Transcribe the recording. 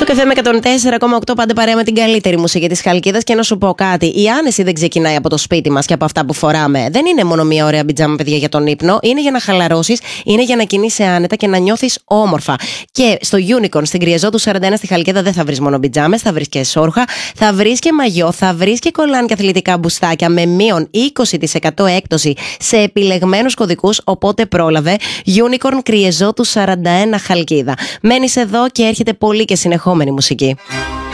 Στο καφέ με 104,8 πάντα παρέα με την καλύτερη μουσική της Χαλκίδας. Και να σου πω κάτι, η άνεση δεν ξεκινάει από το σπίτι μας και από αυτά που φοράμε. Δεν είναι μόνο μια ωραία πιτζάμα, παιδιά, για τον ύπνο. Είναι για να χαλαρώσεις, είναι για να κινείσαι άνετα και να νιώθεις όμορφα. Και στο Unicorn, στην Κριεζότου 41 στη Χαλκίδα, δεν θα βρεις μόνο πιτζάμες, θα βρεις και σόρχα, θα βρεις και μαγιό, θα βρεις και κολάν και αθλητικά μπουστάκια με μείον 20% έκπτωση σε επιλεγμένους κωδικούς. Οπότε πρόλαβε. Unicorn Κριεζότου 41 Χαλκίδα. Μένεις εδώ και έρχεται πολύ και συνεχόμενη μουσική.